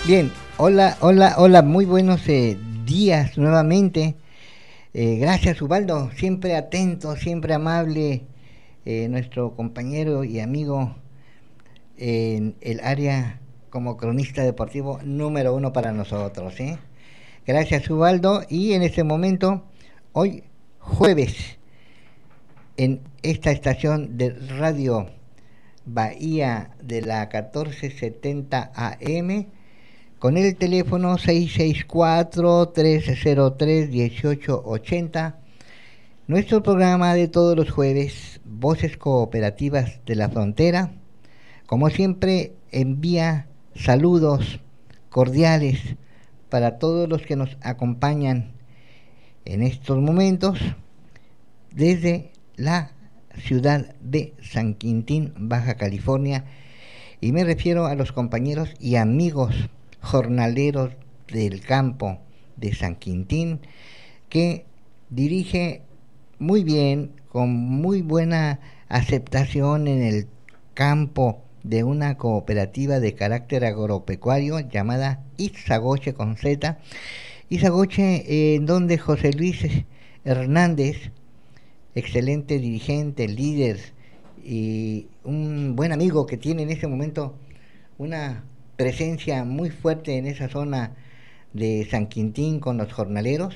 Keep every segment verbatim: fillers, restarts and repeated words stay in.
Bien, hola, hola, hola, muy buenos eh, días nuevamente. Eh, gracias, Ubaldo, siempre atento, siempre amable, eh, nuestro compañero y amigo en el área como cronista deportivo número uno para nosotros. ¿eh? Gracias, Ubaldo, y en este momento, hoy jueves, en esta estación de radio Bahía de la catorce setenta A M, con el teléfono seis seis cuatro, tres cero tres, uno ocho ocho cero, nuestro programa de todos los jueves, Voces Cooperativas de la Frontera, como siempre envía saludos cordiales para todos los que nos acompañan en estos momentos desde la ciudad de San Quintín, Baja California, y me refiero a los compañeros y amigos jornaleros del campo de San Quintín, que dirige muy bien, con muy buena aceptación en el campo de una cooperativa de carácter agropecuario llamada Izagoche con Z. Izagoche, eh, en donde José Luis Hernández, excelente dirigente, líder y un buen amigo que tiene en este momento una presencia muy fuerte en esa zona de San Quintín con los jornaleros,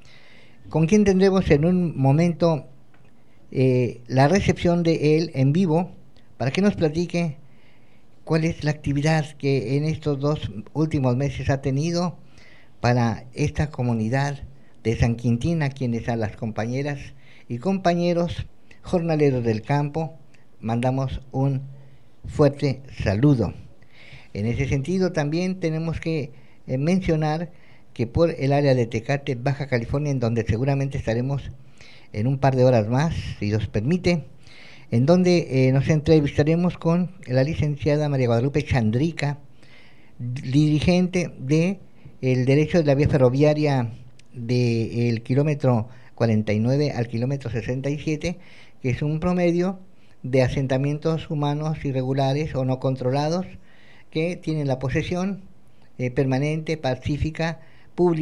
con quien tendremos en un momento eh, la recepción de él en vivo para que nos platique cuál es la actividad que en estos dos últimos meses ha tenido para esta comunidad de San Quintín, a quienes a las compañeras y compañeros jornaleros del campo mandamos un fuerte saludo. En ese sentido también tenemos que eh, mencionar que por el área de Tecate, Baja California, en donde seguramente estaremos en un par de horas más, si Dios permite, en donde eh, nos entrevistaremos con la licenciada María Guadalupe Chandrica, dirigente de el derecho de la vía ferroviaria del kilómetro cuarenta y nueve al kilómetro sesenta y siete, que es un promedio de asentamientos humanos irregulares o no controlados que tienen la posesión eh, permanente, pacífica, pública